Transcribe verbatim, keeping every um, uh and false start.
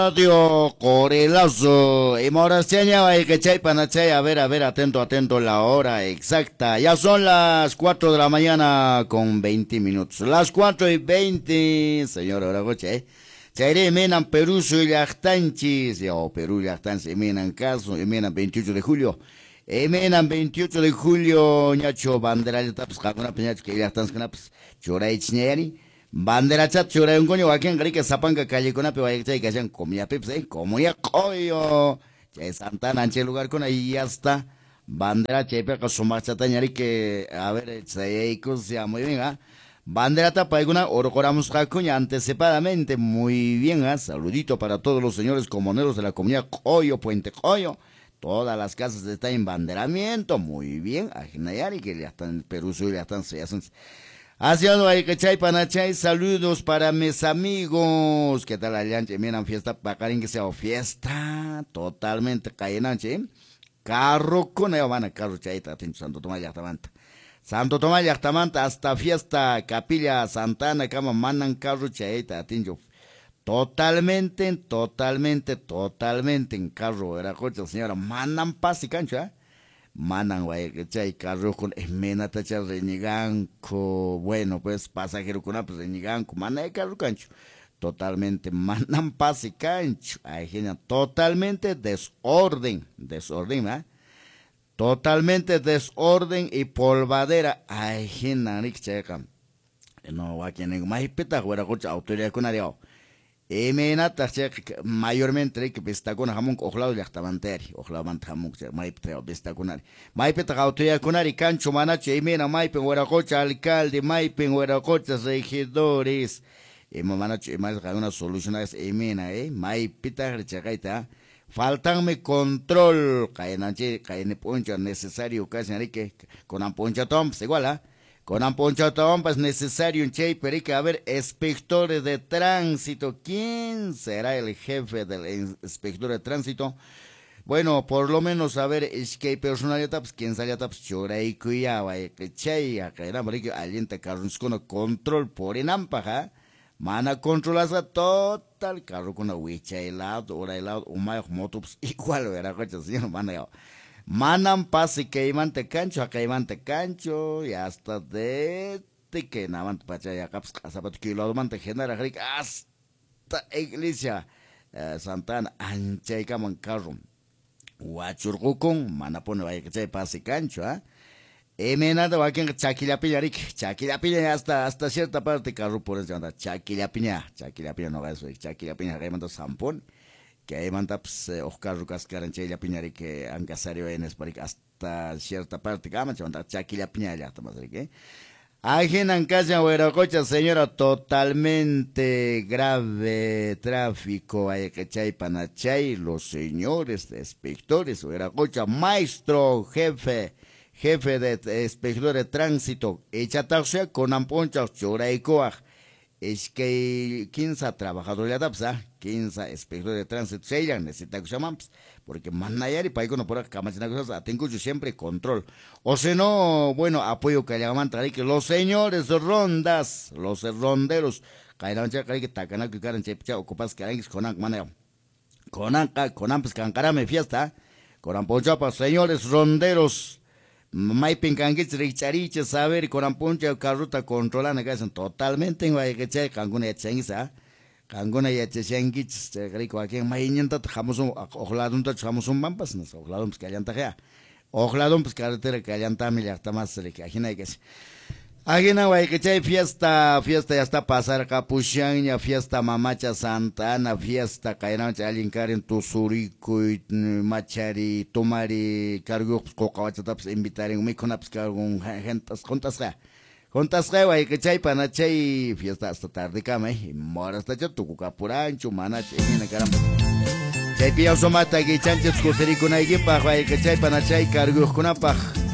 Radio Corelazo, y Moraseña, hay que chay panachay, a ver, a ver, atento, atento, la hora exacta. Ya son las cuatro de la mañana con veinte minutos. Las cuatro y veinte, señor Oragoche, Chaire menan Perú, soy Yachtanchis, yo, Perú, Yachtanchis, menan caso, menan veintiocho de julio. Menan veintiocho de julio, ñacho, bandera de tapas, jaguna, peñacho, que Yachtanchis, canapes, choray, chñeri. Bandera chat chura un coño aquí en Garica Zapanga calle con ape vaya que hayan comida pips eh como ya coyo che Santana en lugar con ahí ya está bandera chepe con su marcha tañari que a ver se ya muy bien ah bandera tapa alguna oro coramos cacuña anticipadamente muy bien ah saludito para todos los señores comuneros de la comunidad Coyo Puente Coyo. Todas las casas están en banderamiento muy bien ajinayari que ya están en Perú Sur ya están se hacen. Haciendo ahí que chay panachay, saludos para mis amigos. ¿Qué tal allá? Miran fiesta, pacarín que sea fiesta. Totalmente cayenanche. Carro con ellos van a carro chayita, Santo Tomás Yachtamanta. Santo Tomás Yachtamanta hasta fiesta, Capilla Santana, cama mandan carro chayita, atinjo. Totalmente, totalmente, totalmente en carro. Era coche, señora, mandan paz y cancha. Manan guay que chay carro con esmena tacha reñiganco bueno pues pasajero con pues reñiganco mana de carro cancho totalmente manan pase cancho ay genial totalmente desorden desorden ¿eh? Totalmente desorden y polvadera ay genial checa no va quien en más pita fuera cocha autoridad con área Emena tache mayormente que está con jamón ojlado ya está manteri ojlado mant jamón maipe está con ari maipe ta autoridad con ari cancho manache emena maipe huera cocha alcalde maipe huera cocha regidores ema manache más una solución es emena eh maipe ta rechacaita faltanme control caenache caene poncha necesario casi ari que con an poncha tom igual ah con Amponcha Tompa es necesario un che, pero hay que haber inspectores de tránsito. ¿Quién será el jefe del inspector de tránsito? Bueno, por lo menos saber es que hay personalidad, pues quién sale a taps choray cuya, vaya que chay, acá era marico, alienta carros con control por en ampaja, mana controlas a total carro con una huicha helado, hora helado, un mayo moto, pues igual era coche, señor, mana ya. Manan pase que iban te cancho, acá iban te cancho, y hasta de te que navan pacha ya caps, hasta que lo mante genera hasta iglesia eh, Santana, ancha y caman carro, guachurgucon, mana pone vaya que se pase cancho, ah, eh, me nada va que chaquilla piña, ric, chaquilla piña hasta hasta cierta parte carro por eso anda chaquilla piña, chaquilla piña no va eso, chaquilla piña que manda zampón. Que hay mantaps Oscar Lucas Caranchella Piñari que han casado en Esparik hasta cierta parte cama chanta chaquilla piña ya está más rique ajenan casa hueracocha señora totalmente grave tráfico hay que chay panachay los señores inspectores hueracocha maestro jefe jefe de inspector de tránsito echa taxia con amponcha chora y coaj es que quince trabajadores de adapsa, quince inspectores de tránsito, se irán, necesita que se llaman, porque más nayar y para que no por acá, más cosas, tengo yo siempre control. O si no, bueno, apoyo que le llaman, que los señores rondas, los ronderos, caerán ya que tacan que caran chepicha, ocupas que hay con maneo. Conan, conan, pues cancarame fiesta, conan ponchapa, señores ronderos. Maipin canguich richariche saber con ampuncha carruta controlana que hacen totalmente en vaya que che canguna ya chengisa canguna ya chengich rico aquí en mañana jamás un ojladun ta jamás un bampas no ojladun pues que hayan tajea ojladun pues carretera que hayan tamil ya está más le que ajina que Agina vaya que che fiesta fiesta ya está pasar capuchaña fiesta mamacha Santana fiesta caerán alguien caren tu surico y machari tomari cargo cocawacha taps invitar en mi conaps cargon gentas contas ja contas ja vaya que che panachay fiesta hasta tarde cama y mora hasta ya tu capurancho manache en caramba chay pia somata que chanches coserico na igipa vaya que che panachay cargo conapaj